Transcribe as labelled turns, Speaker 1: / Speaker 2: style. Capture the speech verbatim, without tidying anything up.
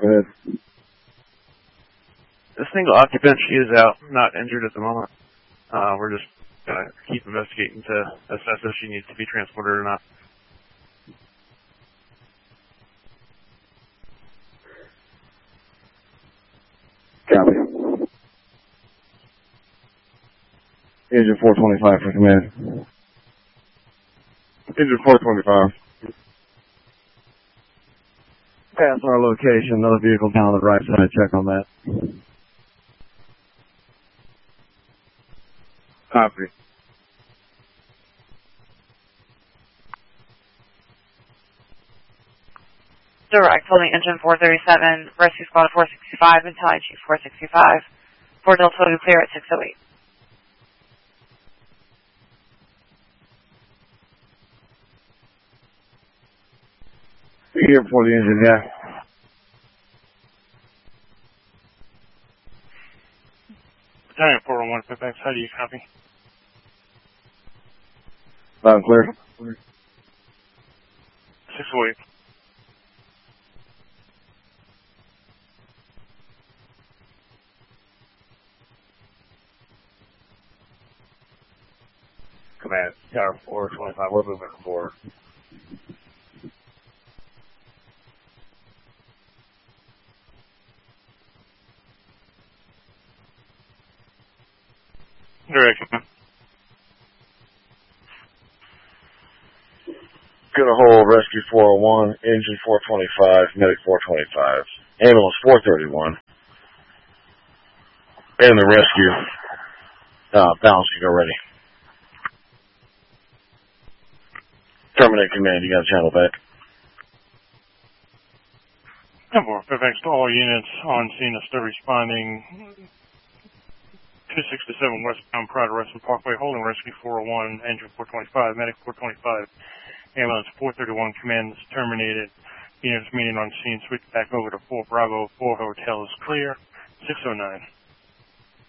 Speaker 1: Go ahead.
Speaker 2: The single occupant, she is out, not injured at the moment. Uh, we're just going to keep investigating to assess if she needs to be transported or not.
Speaker 1: Copy. Engine four twenty-five for command. Engine four twenty-five. Pass our location. Another vehicle down on the right side. Check on that. Copy.
Speaker 3: Direct, holding engine four thirty-seven, rescue squad four sixty-five, and Tally Chief four sixty-five. four Delta to clear at six oh eight.
Speaker 1: Here for the engine, yeah.
Speaker 4: Battalion four oh one, Fairfax, how do you copy?
Speaker 1: Loud and clear.
Speaker 4: six oh eight.
Speaker 1: Command, Tower four twenty-five, we're moving forward.
Speaker 4: Direction.
Speaker 1: Gonna hold rescue four oh one, engine four twenty-five, medic four twenty-five, ambulance four thirty-one, and the rescue. Uh, balancing already. Terminate command, you got a channel back.
Speaker 4: Number Fairfax to all units on scene are still responding. two sixty-seven westbound Pride Western Parkway, holding rescue four oh one, engine four twenty-five, medic four twenty-five, ambulance four thirty-one, command is terminated. Units meeting on scene, switch back over to four Bravo, four Hotel is clear, six oh nine.